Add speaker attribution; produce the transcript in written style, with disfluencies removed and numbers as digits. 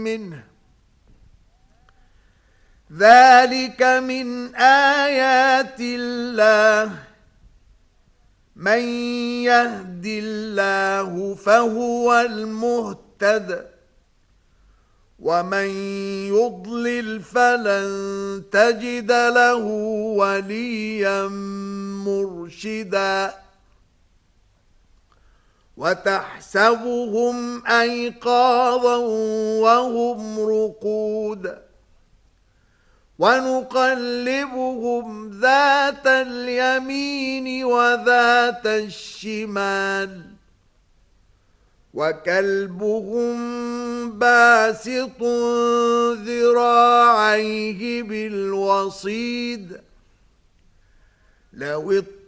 Speaker 1: منه ذلك من آيات الله من يهد الله فهو المهتد ومن يضلل فلن تجد له وليا مرشدا وتحسبهم أيقاظا وهم رقود ونقلبهم ذات اليمين وذات الشمال وكلبهم باسط ذراعيه بالوصيد لو